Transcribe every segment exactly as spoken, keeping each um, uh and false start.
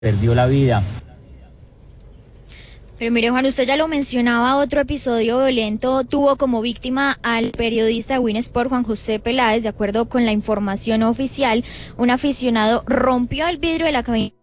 perdió la vida. Pero mire, Juan, usted ya lo mencionaba, otro episodio violento tuvo como víctima al periodista de Win Sport, Juan José Peláez. De acuerdo con la información oficial, un aficionado rompió el vidrio de la cabina.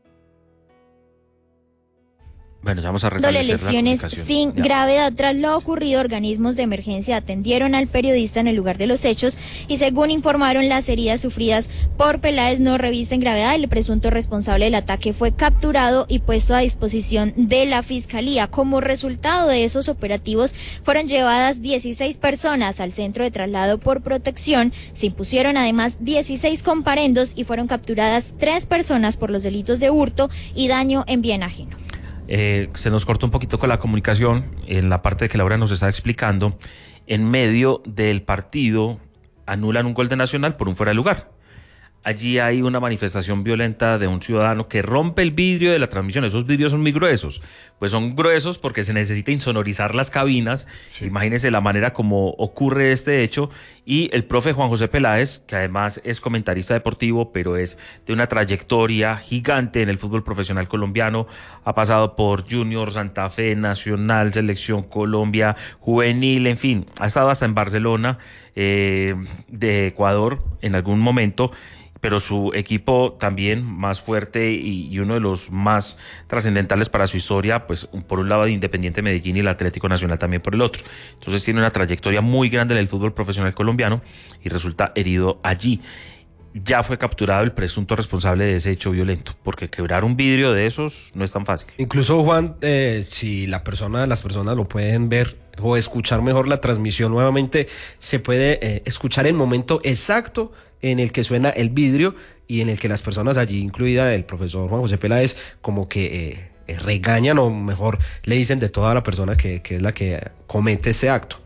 Bueno, ya vamos a Dándole restablecer lesiones la comunicación. sin Ya. gravedad. Tras lo ocurrido, organismos de emergencia atendieron al periodista en el lugar de los hechos y, según informaron, las heridas sufridas por Peláez no revisten gravedad. El presunto responsable del ataque fue capturado y puesto a disposición de la Fiscalía. Como resultado de esos operativos, fueron llevadas dieciséis personas al centro de traslado por protección. Se impusieron además dieciséis comparendos y fueron capturadas tres personas por los delitos de hurto y daño en bien ajeno. Eh, se nos cortó un poquito con la comunicación en la parte de que Laura nos está explicando. En medio del partido anulan un gol de Nacional por un fuera de lugar. Allí hay una manifestación violenta de un ciudadano que rompe el vidrio de la transmisión. Esos vidrios son muy gruesos. Pues son gruesos porque se necesita insonorizar las cabinas. Sí. Imagínense la manera como ocurre este hecho. Y el profe Juan José Peláez, que además es comentarista deportivo, pero es de una trayectoria gigante en el fútbol profesional colombiano. Ha pasado por Junior, Santa Fe, Nacional, Selección Colombia, Juvenil, en fin. Ha estado hasta en Barcelona, eh, de Ecuador, en algún momento. Pero su equipo también más fuerte y, y uno de los más trascendentales para su historia, pues por un lado de Independiente Medellín y el Atlético Nacional también por el otro. Entonces tiene una trayectoria muy grande en el fútbol profesional colombiano y resulta herido allí. Ya fue capturado el presunto responsable de ese hecho violento, porque quebrar un vidrio de esos no es tan fácil. Incluso, Juan, eh, si la persona, las personas lo pueden ver o escuchar mejor la transmisión nuevamente, se puede eh, escuchar el momento exacto en el que suena el vidrio y en el que las personas allí, incluida el profesor Juan José Peláez, como que eh, eh, regañan o mejor le dicen de toda la persona que, que es la que comete ese acto.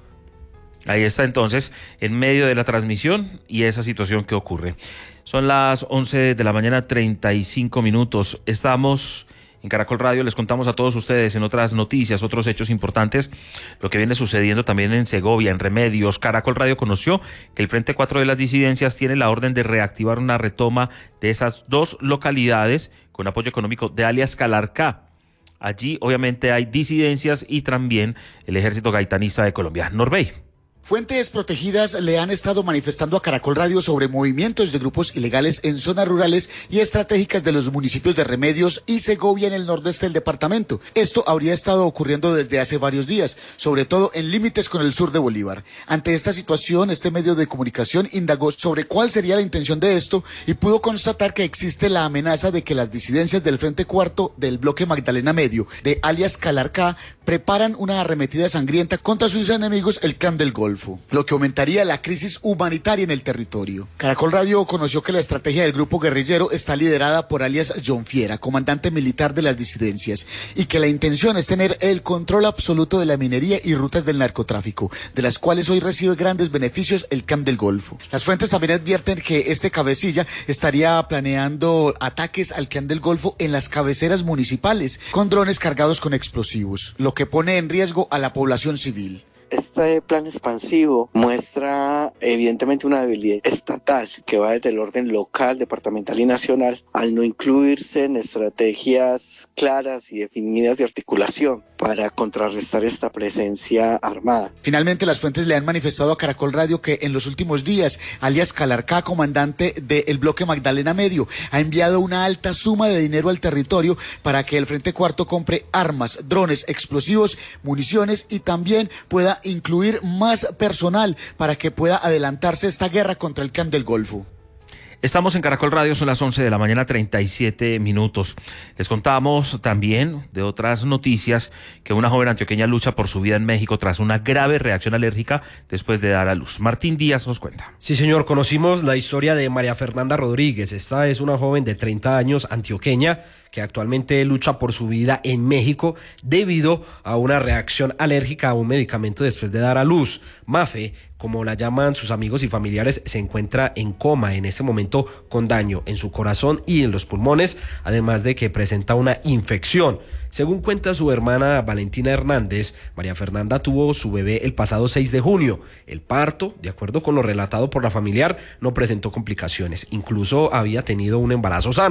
Ahí está entonces, en medio de la transmisión y esa situación que ocurre. Son las once de la mañana, treinta y cinco minutos. Estamos en Caracol Radio, les contamos a todos ustedes en otras noticias, otros hechos importantes, lo que viene sucediendo también en Segovia, en Remedios. Caracol Radio conoció que el Frente cuatro de las disidencias tiene la orden de reactivar una retoma de esas dos localidades con apoyo económico de alias Calarcá. Allí obviamente hay disidencias y también el Ejército Gaitanista de Colombia. Norbey. Fuentes protegidas le han estado manifestando a Caracol Radio sobre movimientos de grupos ilegales en zonas rurales y estratégicas de los municipios de Remedios y Segovia en el nordeste del departamento. Esto habría estado ocurriendo desde hace varios días, sobre todo en límites con el sur de Bolívar. Ante esta situación, este medio de comunicación indagó sobre cuál sería la intención de esto y pudo constatar que existe la amenaza de que las disidencias del Frente Cuarto del bloque Magdalena Medio, de alias Calarcá, preparan una arremetida sangrienta contra sus enemigos, el Clan del Golfo, lo que aumentaría la crisis humanitaria en el territorio. Caracol Radio conoció que la estrategia del grupo guerrillero está liderada por alias John Fiera, comandante militar de las disidencias, y que la intención es tener el control absoluto de la minería y rutas del narcotráfico, de las cuales hoy recibe grandes beneficios el Clan del Golfo. Las fuentes también advierten que este cabecilla estaría planeando ataques al Clan del Golfo en las cabeceras municipales, con drones cargados con explosivos, lo que pone en riesgo a la población civil. Este plan expansivo muestra evidentemente una debilidad estatal que va desde el orden local, departamental y nacional, al no incluirse en estrategias claras y definidas de articulación para contrarrestar esta presencia armada. Finalmente, las fuentes le han manifestado a Caracol Radio que en los últimos días, alias Calarcá, comandante del bloque Magdalena Medio, ha enviado una alta suma de dinero al territorio para que el Frente Cuarto compre armas, drones, explosivos, municiones y también pueda incluir más personal para que pueda adelantarse esta guerra contra el Clan del Golfo. Estamos en Caracol Radio, son las once de la mañana, treinta y siete minutos. Les contamos también de otras noticias que una joven antioqueña lucha por su vida en México tras una grave reacción alérgica después de dar a luz. Martín Díaz nos cuenta. Sí, señor, conocimos la historia de María Fernanda Rodríguez. Esta es una joven de treinta años, antioqueña, que actualmente lucha por su vida en México debido a una reacción alérgica a un medicamento después de dar a luz. Mafe, como la llaman sus amigos y familiares, se encuentra en coma en este momento con daño en su corazón y en los pulmones, además de que presenta una infección. Según cuenta su hermana Valentina Hernández, María Fernanda tuvo su bebé el pasado seis de junio. El parto, de acuerdo con lo relatado por la familiar, no presentó complicaciones. Incluso había tenido un embarazo sano.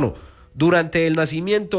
Durante el nacimiento